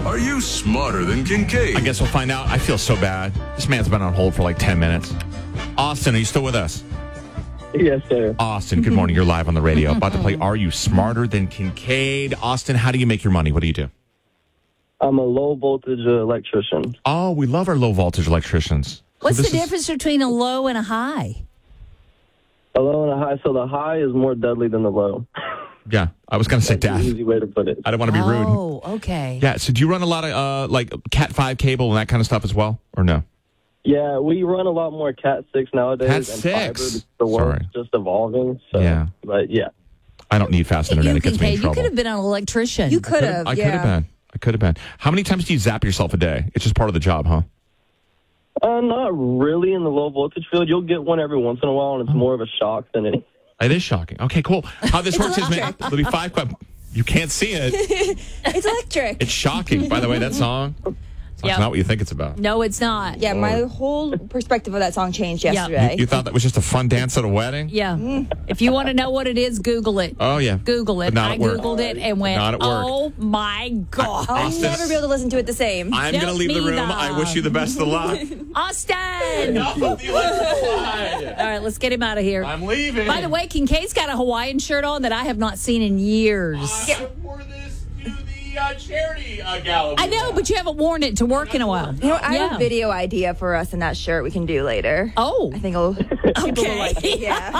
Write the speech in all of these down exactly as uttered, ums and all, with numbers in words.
Are you smarter than Kincaid? I guess we'll find out. I feel so bad. This man's been on hold for like ten minutes. Austin, are you still with us? Yes, sir. Austin, good morning. You're live on the radio. About to play Are You Smarter Than Kincaid? Austin, how do you make your money? What do you do? I'm a low voltage electrician. Oh, we love our low voltage electricians. What's So the this is- difference between a low and a high? A low and a high. So the high is more deadly than the low. Yeah, I was going to say That's death. an easy way to put it. I don't want to be rude. Oh, okay. Yeah, so do you run a lot of uh, like Cat five cable and that kind of stuff as well, or no? Yeah, we run a lot more Cat six nowadays. Cat and six? Fiber, because the world's Sorry. just evolving. So, Yeah. But yeah. I don't need fast internet. You, It gets me in Kincaid, you trouble. could have been an electrician. You could have, I yeah. could have been. I could have been. How many times do you zap yourself a day? It's just part of the job, huh? Uh, not really in the low voltage field. You'll get one every once in a while, and it's more of a shock than anything. It is shocking. Okay, cool. How this works is, man, there'll be five. que- You can't see it. It's electric. It's shocking. By the way, that song, it's Yep. not what you think it's about. No, it's not. Yeah, my whole perspective of that song changed yesterday. You thought that was just a fun dance at a wedding? Yeah. If you want to know what it is, Google it. Oh, yeah. Google it. But not I at work. Googled it and went, Not at work. oh, my God. I'll Austin- never be able to listen to it the same. I'm Nope, going to leave the room. neither. I wish you the best of luck. Austin! Enough of the electrical line. All right, let's get him out of here. I'm leaving. By the way, Kincaid's got a Hawaiian shirt on that I have not seen in years. I wore this to the uh, charity uh, gala. I know, but you haven't worn it to work in a while. You know, I have Yeah. a video idea for us in that shirt we can do later. Oh. I think it'll, people will like it. Yeah.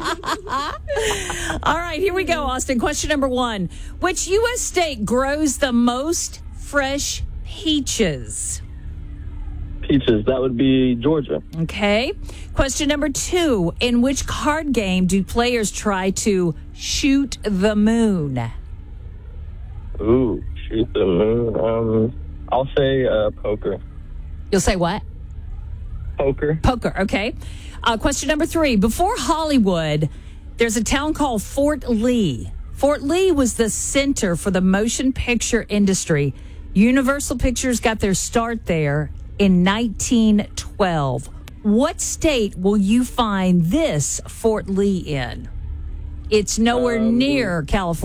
All right, here we go, Austin. Question number one. Which U S state grows the most fresh peaches? Peaches, that would be Georgia. Okay. Question number two. In which card game do players try to shoot the moon? Ooh, shoot the moon. Um, I'll say uh, poker. You'll say what? Poker. Poker, okay. Uh, question number three. Before Hollywood, there's a town called Fort Lee. Fort Lee was the center for the motion picture industry. Universal Pictures got their start there in nineteen twelve. What state will you find this Fort Lee in? It's nowhere Um, near California.